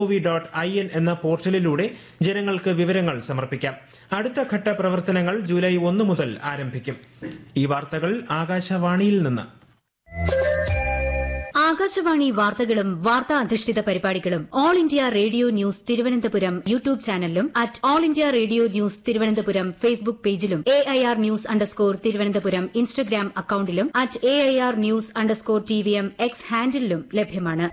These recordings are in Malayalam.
.in എന്ന പോർട്ടലിലൂടെ ജനങ്ങൾക്ക് വിവരങ്ങൾ സമർപ്പിക്കാം. അടുത്ത ഘട്ട പ്രവർത്തനങ്ങൾ ജൂലൈ 1 മുതൽ ആരംഭിക്കും. ഈ വാർത്തകൾ ആകാശവാണിയിൽ നിന്ന്. ആകാശവാണി വാർത്തകളും വാർത്താ അധിഷ്ഠിത പരിപാടികളും all India radio news Thiruvananthapuram YouTube ചാനലിലും @all India radio news Thiruvananthapuram Facebook പേജിലും AIR _ തിരുവനന്തപുരം ഇൻസ്റ്റഗ്രാം അക്കൌണ്ടിലും @AIR News _TVM X ഹാൻഡിലും ലഭ്യമാണ്.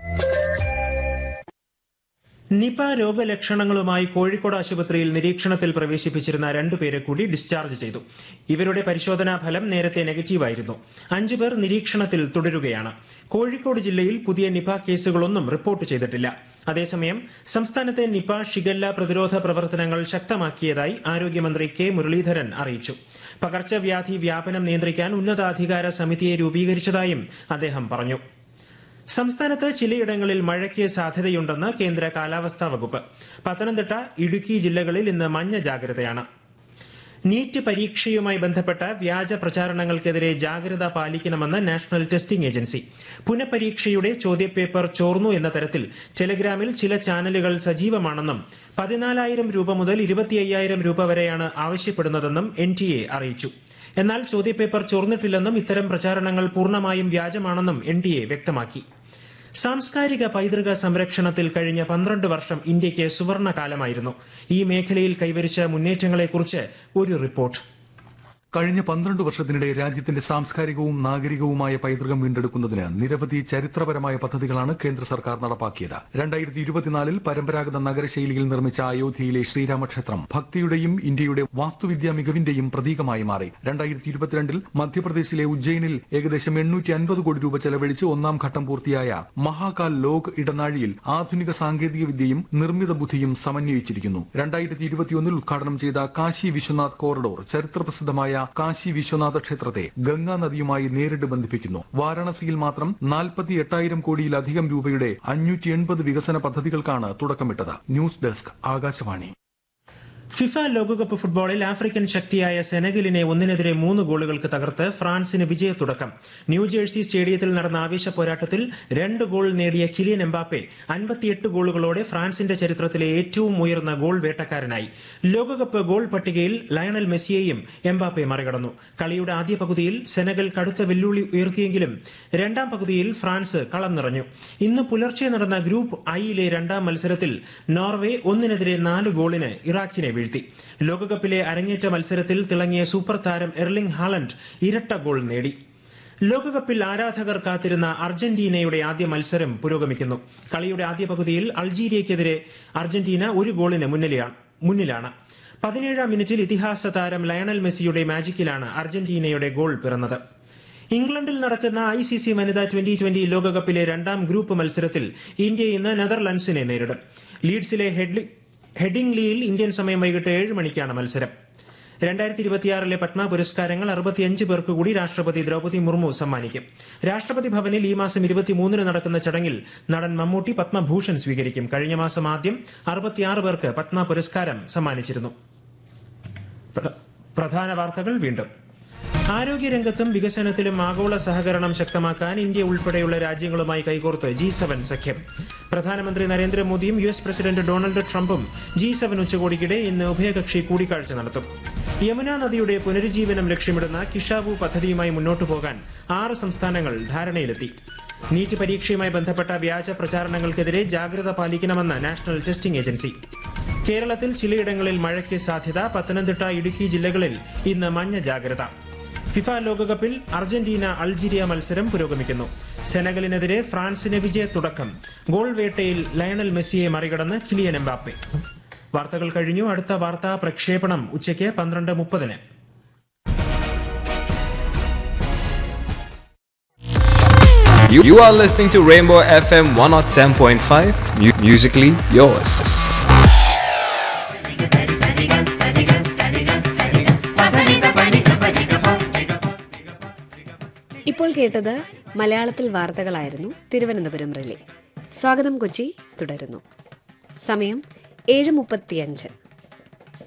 നിപ രോഗലക്ഷണങ്ങളുമായി കോഴിക്കോട് ആശുപത്രിയിൽ നിരീക്ഷണത്തിൽ പ്രവേശിപ്പിച്ചിരുന്ന 2 പേരെ കൂടി ഡിസ്ചാർജ് ചെയ്തു. ഇവരുടെ പരിശോധനാ ഫലം നേരത്തെ നെഗറ്റീവായിരുന്നു. 5 പേർ നിരീക്ഷണത്തിൽ തുടരുകയാണ്. കോഴിക്കോട് ജില്ലയിൽ പുതിയ നിപ കേസുകളൊന്നും റിപ്പോർട്ട് ചെയ്തിട്ടില്ല. അതേസമയം സംസ്ഥാനത്തെ നിപ ഷിഗല്ല പ്രതിരോധ പ്രവർത്തനങ്ങൾ ശക്തമാക്കിയതായി ആരോഗ്യമന്ത്രി കെ മുരളീധരൻ അറിയിച്ചു. പകർച്ചവ്യാധി വ്യാപനം നിയന്ത്രിക്കാൻ ഉന്നതാധികാര സമിതിയെ രൂപീകരിച്ചതായും അദ്ദേഹം പറഞ്ഞു. സംസ്ഥാനത്ത് ചിലയിടങ്ങളിൽ മഴയ്ക്ക് സാധ്യതയുണ്ടെന്ന് കേന്ദ്ര കാലാവസ്ഥാ വകുപ്പ്. പത്തനംതിട്ട, ഇടുക്കി ജില്ലകളിൽ ഇന്ന് മഞ്ഞ ജാഗ്രതയാണ്. നീറ്റ് പരീക്ഷയുമായി ബന്ധപ്പെട്ട വ്യാജ പ്രചാരണങ്ങൾക്കെതിരെ ജാഗ്രത പാലിക്കണമെന്ന് നാഷണൽ ടെസ്റ്റിംഗ് ഏജൻസി. പുനഃപരീക്ഷയുടെ ചോദ്യപേപ്പർ ചോർന്നു എന്ന തരത്തിൽ ടെലഗ്രാമിൽ ചില ചാനലുകൾ സജീവമാണെന്നും 14,000 രൂപ മുതൽ 25,000 രൂപ വരെയാണ് ആവശ്യപ്പെടുന്നതെന്നും NTA അറിയിച്ചു. എന്നാൽ ചോദ്യപേപ്പർ ചോർന്നിട്ടില്ലെന്നും ഇത്തരം പ്രചാരണങ്ങൾ പൂർണ്ണമായും വ്യാജമാണെന്നും NTA വ്യക്തമാക്കി. സാംസ്കാരിക പൈതൃക സംരക്ഷണത്തിൽ കഴിഞ്ഞ 12 വർഷം ഇന്ത്യയ്ക്ക് സുവർണകാലമായിരുന്നു. ഈ മേഖലയിൽ കൈവരിച്ച മുന്നേറ്റങ്ങളെക്കുറിച്ച് ഒരു റിപ്പോർട്ട്. കഴിഞ്ഞ 12 വർഷത്തിനിടെ രാജ്യത്തിന്റെ സാംസ്കാരികവും നാഗരികവുമായ പൈതൃകം വീണ്ടെടുക്കുന്നതിന് നിരവധി ചരിത്രപരമായ പദ്ധതികളാണ് കേന്ദ്ര സർക്കാർ നടപ്പാക്കിയത്. 2024 പരമ്പരാഗത നഗരശൈലിയിൽ നിർമ്മിച്ച അയോധ്യയിലെ ശ്രീരാമക്ഷേത്രം ഭക്തിയുടെയും ഇന്ത്യയുടെ വാസ്തുവിദ്യാ മികവിന്റെയും പ്രതീകമായി മാറി. 2022 മധ്യപ്രദേശിലെ ഉജ്ജയിനിൽ ഏകദേശം 850 കോടി രൂപ ചെലവഴിച്ച് 1ാം ഘട്ടം പൂർത്തിയായ മഹാകാൽ ലോക് ഇടനാഴിയിൽ ആധുനിക സാങ്കേതിക വിദ്യയും നിർമ്മിത ബുദ്ധിയും സമന്വയിച്ചിരിക്കുന്നു. 2021 ഉദ്ഘാടനം ചെയ്ത കാശി വിശ്വനാഥ് കോറിഡോർ ചരിത്രപ്രസിദ്ധമായ കാശി വിശ്വനാഥ ക്ഷേത്രത്തെ ഗംഗാ നദിയുമായി നേരിട്ട് ബന്ധിപ്പിക്കുന്നു. വാരാണസിയിൽ മാത്രം 48,000 കോടിയിലധികം രൂപയുടെ 580 വികസന പദ്ധതികൾക്കാണ് തുടക്കമിട്ടത്. News desk, Akashvani. ഫിഫ ലോകകപ്പ് ഫുട്ബോളിൽ ആഫ്രിക്കൻ ശക്തിയായ സെനഗലിനെ 1-3 ഗോളുകൾക്ക് തകർത്ത് ഫ്രാൻസിന് വിജയത്തുടക്കം. ന്യൂജേഴ്സി സ്റ്റേഡിയത്തിൽ നടന്ന ആവേശ പോരാട്ടത്തിൽ 2 ഗോൾ നേടിയ കിലിയൻ എംബാപ്പെ 58 ഗോളുകളോടെ ഫ്രാൻസിന്റെ ചരിത്രത്തിലെ ഏറ്റവും ഉയർന്ന ഗോൾ വേട്ടക്കാരനായി. ലോകകപ്പ് ഗോൾ പട്ടികയിൽ ലയണൽ മെസ്സിയെയും എംബാപ്പെ മറികടന്നു. കളിയുടെ ആദ്യ പകുതിയിൽ സെനഗൽ കടുത്ത വെല്ലുവിളി ഉയർത്തിയെങ്കിലും 2ാം പകുതിയിൽ ഫ്രാൻസ് കളം നിറഞ്ഞു. ഇന്ന് പുലർച്ചെ നടന്ന ഗ്രൂപ്പ് ഐയിലെ 2ാം മത്സരത്തിൽ നോർവേ 1-4 ഗോളിന് ഇറാഖിനെ വീഴ്ത്തി. ലോകകപ്പിലെ അരങ്ങേറ്റ മത്സരത്തിൽ തിളങ്ങിയ സൂപ്പർ താരം എർലിംഗ് ഹാലൻഡ് ഇരട്ട ഗോൾ നേടി. ലോകകപ്പിൽ ആരാധകർ കാത്തിരുന്ന അർജന്റീനയുടെ ആദ്യ മത്സരം പുരോഗമിക്കുന്നു. കളിയുടെ ആദ്യ പകുതിയിൽ അൾജീരിയയ്ക്കെതിരെ അർജന്റീന 1 ഗോളിന് മുന്നിലാണ്. 17ാം മിനിറ്റിൽ ഇതിഹാസ താരം ലയണൽ മെസ്സിയുടെ മാജിക്കിലാണ് അർജന്റീനയുടെ ഗോൾ പിറന്നത്. ഇംഗ്ലണ്ടിൽ നടക്കുന്ന ICC വനിതാ 2020 ലോകകപ്പിലെ 2ാം ഗ്രൂപ്പ് മത്സരത്തിൽ ഇന്ത്യ ഇന്ന് നെതർലൻഡ്സിനെ നേരിടും. ലീഡ്സിലെ ഹെഡിംഗ്ലിയിൽ ഇന്ത്യൻ സമയം വൈകിട്ട് 7 മണിക്കാണ് മത്സരം. 2026 പത്മ പുരസ്കാരങ്ങൾ 65 പേർക്ക് കൂടി രാഷ്ട്രപതി ദ്രൗപദി മുർമു സമ്മാനിക്കും. രാഷ്ട്രപതി ഭവനിൽ ഈ മാസം 23 നടക്കുന്ന ചടങ്ങിൽ നടൻ മമ്മൂട്ടി പത്മഭൂഷൺ സ്വീകരിക്കും. കഴിഞ്ഞ മാസം ആദ്യം 66 പേർക്ക് പത്മ പുരസ്കാരം സമ്മാനിച്ചിരുന്നു. പ്രധാന വാർത്തകൾ വീണ്ടും. ആരോഗ്യരംഗത്തും വികസനത്തിലും ആഗോള സഹകരണം ശക്തമാക്കാൻ ഇന്ത്യ ഉൾപ്പെടെയുള്ള രാജ്യങ്ങളുമായി കൈകോർത്ത് G7 സഖ്യം. പ്രധാനമന്ത്രി നരേന്ദ്രമോദിയും US പ്രസിഡന്റ് ഡൊണാൾഡ് ട്രംപും G7 ഉച്ചകോടിക്കിടെ ഇന്ന് ഉഭയകക്ഷി കൂടിക്കാഴ്ച നടത്തും. യമുന നദിയുടെ പുനരുജ്ജീവനം ലക്ഷ്യമിടുന്ന കിഷാവു പദ്ധതിയുമായി മുന്നോട്ടു പോകാൻ 6 സംസ്ഥാനങ്ങൾ ധാരണയിലെത്തി. നീറ്റ് പരീക്ഷയുമായി ബന്ധപ്പെട്ട വ്യാജ പ്രചാരണങ്ങൾക്കെതിരെ ജാഗ്രത പാലിക്കണമെന്ന് നാഷണൽ ടെസ്റ്റിംഗ് ഏജൻസി. കേരളത്തിൽ ചിലയിടങ്ങളിൽ മഴയ്ക്ക് സാധ്യത. പത്തനംതിട്ട, ഇടുക്കി ജില്ലകളിൽ ഇന്ന് മഞ്ഞ ജാഗ്രത. ഫിഫ ലോകകപ്പിൽ അർജന്റീന അൾജീരിയ മത്സരം പുരോഗമിക്കുന്നു. സെനഗലിനെതിരെ ഫ്രാൻസിന് വിജയത്തുടക്കം. ഗോൾ വേട്ടയിൽ ലയണൽ മെസ്സിയെ മറികടന്ന് കിലിയൻ എംബാപ്പെ. വാർത്തകൾ കഴിഞ്ഞു. അടുത്ത വാർത്താ പ്രക്ഷേപണം ഉച്ചയ്ക്ക് 12:30. You are listening to Rainbow FM 107.5, musically yours. ഇപ്പോൾ കേട്ടത് മലയാളത്തിൽ വാർത്തകളായിരുന്നു. തിരുവനന്തപുരം റിലേ. സ്വാഗതം കൊച്ചി തുടരുന്നു. സമയം 7:35.